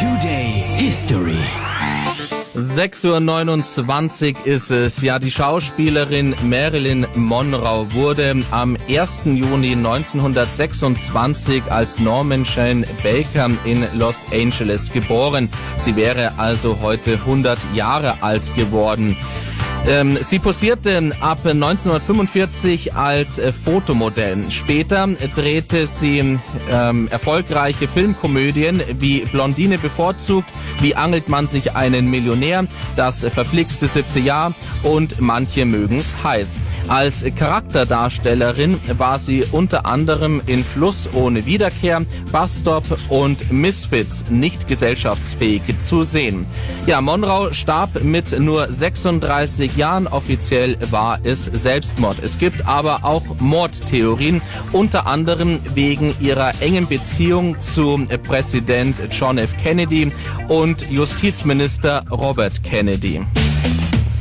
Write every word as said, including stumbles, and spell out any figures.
Today History. sechs Uhr neunundzwanzig ist es. Ja, die Schauspielerin Marilyn Monroe wurde am ersten Juni neunzehnhundertsechsundzwanzig als Norman Shane Baker in Los Angeles geboren. Sie wäre also heute hundert Jahre alt geworden. Ähm, sie posierte ab neunzehnhundertfünfundvierzig als äh, Fotomodell. Später drehte sie ähm, erfolgreiche Filmkomödien wie Blondine bevorzugt, Wie angelt man sich einen Millionär, Das verflixte siebte Jahr und Manche mögen's heiß. Als Charakterdarstellerin war sie unter anderem in Fluss ohne Wiederkehr, Busstop und Misfits nicht gesellschaftsfähig zu sehen. Ja, Monroe starb mit nur sechsunddreißig Jahren. Offiziell war es Selbstmord. Es gibt aber auch Mordtheorien, unter anderem wegen ihrer engen Beziehung zu Präsident John F. Kennedy und Justizminister Robert Kennedy.